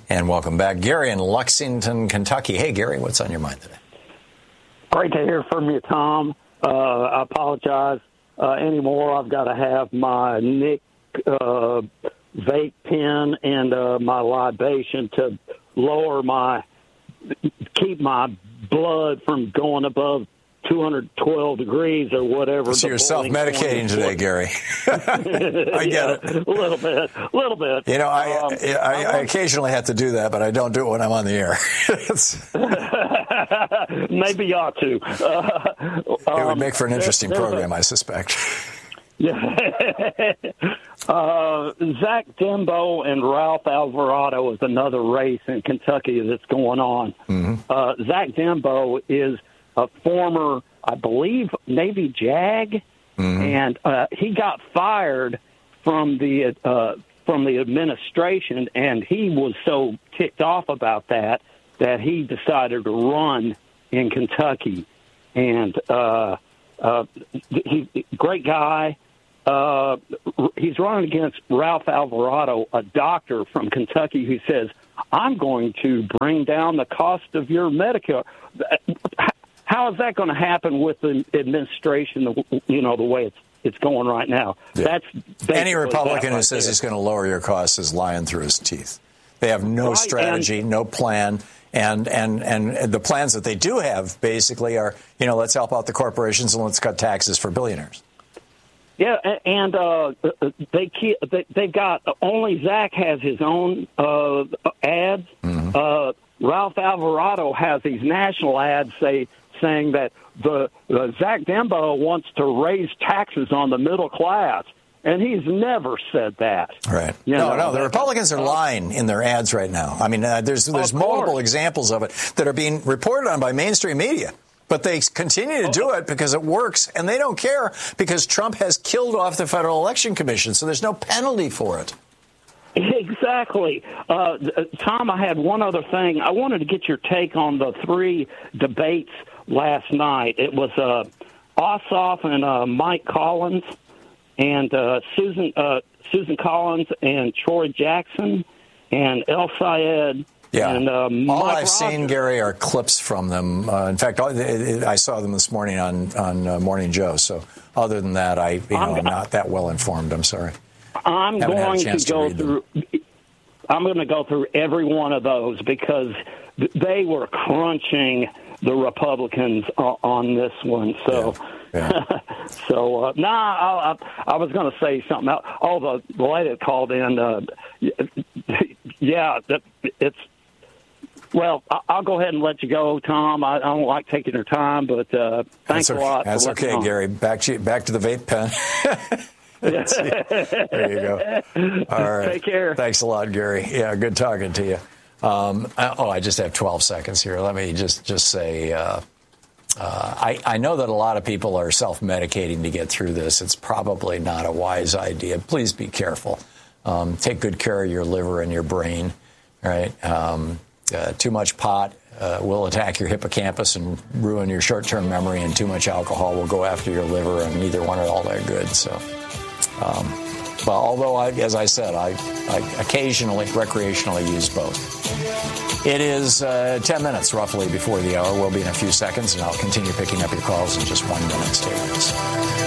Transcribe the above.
And welcome back. Gary in Lexington, Kentucky. Hey, Gary, what's on your mind today? Great to hear from you, Tom. I apologize anymore. I've got to have my Nick vape pen and my libation to keep my blood from going above 212 degrees or whatever. So you're self-medicating today, Gary. I get it. A little bit. You know, I occasionally have to do that, but I don't do it when I'm on the air. Maybe you ought to. It would make for an interesting program, I suspect. Yeah. Zach Dembo and Ralph Alvarado is another race in Kentucky that's going on. Mm-hmm. Zach Dembo is a former, I believe, Navy JAG, and he got fired from the administration, and he was so ticked off about that he decided to run in Kentucky. And he's a great guy. He's running against Ralph Alvarado, a doctor from Kentucky, who says, "I'm going to bring down the cost of your Medicare." How is that going to happen with the administration, you know, the way it's going right now? Yeah. That's any Republican who says he's going to lower your costs is lying through his teeth. They have no strategy, no plan. And the plans that they do have basically are, you know, let's help out the corporations and let's cut taxes for billionaires. Yeah, and they've got only Zach has his own ads. Mm-hmm. Ralph Alvarado has these national ads saying that the Zach Dembo wants to raise taxes on the middle class. And he's never said that. Right. No, the Republicans are lying in their ads right now. I mean, there's multiple examples of it that are being reported on by mainstream media. But they continue to do it because it works, and they don't care because Trump has killed off the Federal Election Commission, so there's no penalty for it. Exactly. Tom, I had one other thing. I wanted to get your take on the 3 debates last night. It was Ossoff and Mike Collins, and Susan Collins and Troy Jackson and El Sayed. Yeah. And, all I've seen, Gary, are clips from them. In fact, I saw them this morning on Morning Joe. So other than that, I'm not that well informed. I'm sorry. I'm going to go through every one of those because they were crunching the Republicans on this one. So. Yeah. I was going to say something else. Oh, the lady that called in, it's. Well, I'll go ahead and let you go, Tom. I don't like taking your time, but thanks a lot. That's okay, Gary. Back to the vape pen. There you go. All right. Take care. Thanks a lot, Gary. Yeah, good talking to you. I just have 12 seconds here. Let me just say, I know that a lot of people are self-medicating to get through this. It's probably not a wise idea. Please be careful. Take good care of your liver and your brain, right? Too much pot will attack your hippocampus and ruin your short-term memory, and too much alcohol will go after your liver, and neither one are all that good. So, but although, as I said, I occasionally, recreationally use both. It is 10 minutes roughly before the hour. We'll be in a few seconds, and I'll continue picking up your calls in just 1 minute. Stay with us.